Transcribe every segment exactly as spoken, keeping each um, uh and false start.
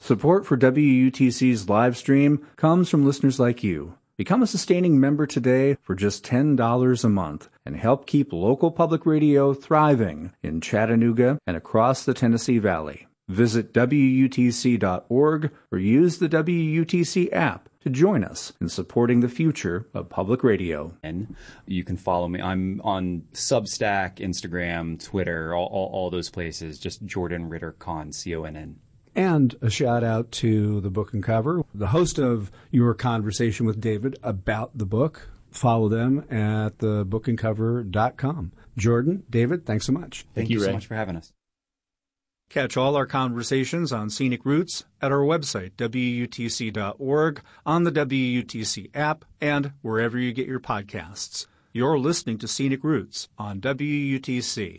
Support for W U T C's live stream comes from listeners like you. Become a sustaining member today for just ten dollars a month and help keep local public radio thriving in Chattanooga and across the Tennessee Valley. Visit W U T C dot org or use the W U T C app to join us in supporting the future of public radio. And you can follow me. I'm on Substack, Instagram, Twitter, all, all, all those places. Just Jordan Ritter Conn, C O N N. And a shout out to the Book and Cover, the host of your conversation with David about the book. Follow them at the book and cover dot com. Jordan, David, thanks so much. Thank, Thank you, you so much for having us. Catch all our conversations on Scenic Roots at our website, W U T C dot org, on the W U T C app, and wherever you get your podcasts. You're listening to Scenic Roots on W U T C.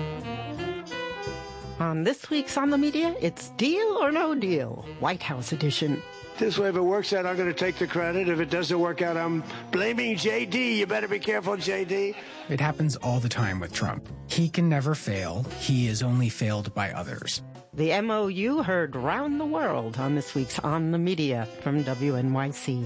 On this week's On the Media, it's Deal or No Deal, White House edition. This way, if it works out, I'm going to take the credit. If it doesn't work out, I'm blaming J D. You better be careful, J D. It happens all the time with Trump. He can never fail. He is only failed by others. The M O U heard round the world on this week's On the Media from W N Y C.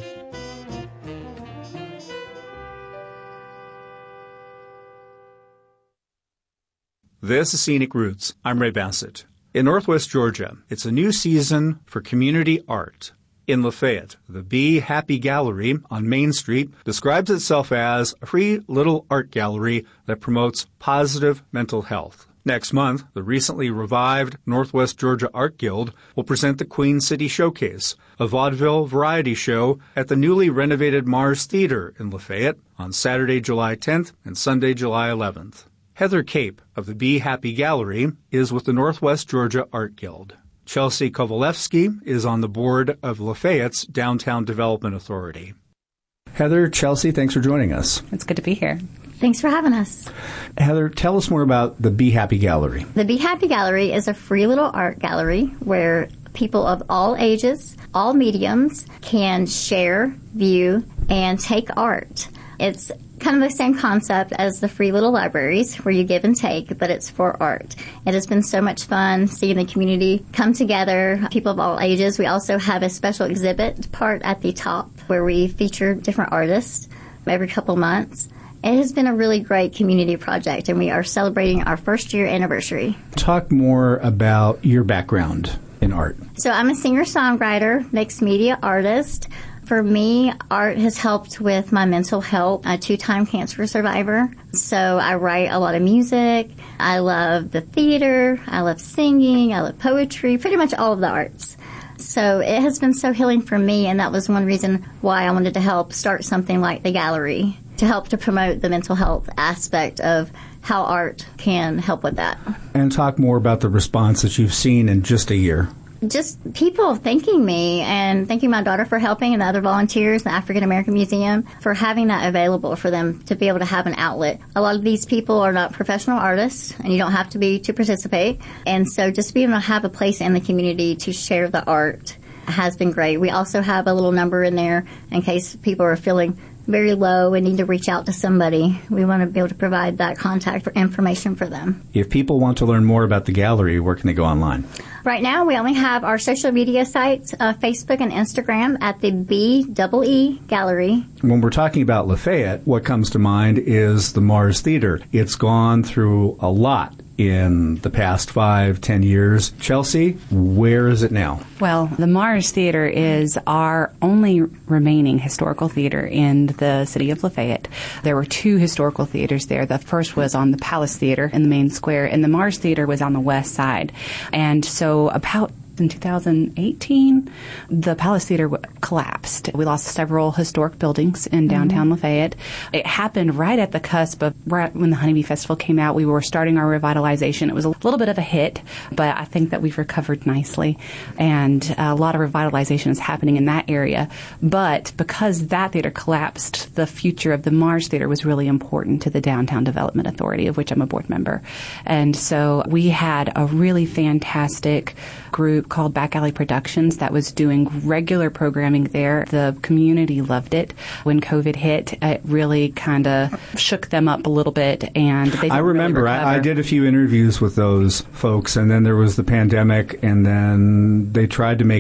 This is Scenic Roots. I'm Ray Bassett. In Northwest Georgia, it's a new season for community art. In Lafayette, the Be Happy Gallery on Main Street describes itself as a free little art gallery that promotes positive mental health. Next month, the recently revived Northwest Georgia Art Guild will present the Queen City Showcase, a vaudeville variety show at the newly renovated Mars Theater in Lafayette on Saturday, July tenth and Sunday, July eleventh. Heather Cape of the Be Happy Gallery is with the Northwest Georgia Art Guild. Chelsea Kovalevsky is on the board of Lafayette's Downtown Development Authority. Heather, Chelsea, thanks for joining us. It's good to be here. Thanks for having us. Heather, tell us more about the Be Happy Gallery. The Be Happy Gallery is a free little art gallery where people of all ages, all mediums, can share, view, and take art. It's kind of the same concept as the free little libraries where you give and take, but it's for art. It has been so much fun seeing the community come together, people of all ages. We also have a special exhibit part at the top where we feature different artists every couple months. It has been a really great community project, and we are celebrating our first year anniversary. Talk more about your background in art. So I'm a singer-songwriter, mixed media artist. For me, art has helped with my mental health. I'm a two-time cancer survivor, so I write a lot of music. I love the theater. I love singing. I love poetry, pretty much all of the arts. So it has been so healing for me, and that was one reason why I wanted to help start something like the gallery, to help to promote the mental health aspect of how art can help with that. And talk more about the response that you've seen in just a year. Just people thanking me and thanking my daughter for helping and the other volunteers, the African American Museum, for having that available for them to be able to have an outlet. A lot of these people are not professional artists, and you don't have to be to participate. And so just being able to have a place in the community to share the art has been great. We also have a little number in there in case people are feeling very low and need to reach out to somebody. We want to be able to provide that contact for information for them. If people want to learn more about the gallery, where can they go online? Right now, we only have our social media sites, uh, Facebook and Instagram, at the B E E Gallery. When we're talking about Lafayette, what comes to mind is the Mars Theater. It's gone through a lot in the past five, ten years. Chelsea, where is it now? Well, the Mars Theater is our only remaining historical theater in the city of Lafayette. There were two historical theaters there. The first was on the Palace Theater in the main square, and the Mars Theater was on the west side. And so about in two thousand eighteen, the Palace Theater w- collapsed. We lost several historic buildings in downtown mm-hmm. Lafayette. It happened right at the cusp of right when the Honeybee Festival came out. We were starting our revitalization. It was a little bit of a hit, but I think that we've recovered nicely, and a lot of revitalization is happening in that area. But because that theater collapsed, the future of the Mars Theater was really important to the Downtown Development Authority, of which I'm a board member. And so we had a really fantastic group called Back Alley Productions that was doing regular programming there. The community loved it. When COVID hit, it really kind of shook them up a little bit, and they didn't I remember really I, I did a few interviews with those folks, and then there was the pandemic, and then they tried to make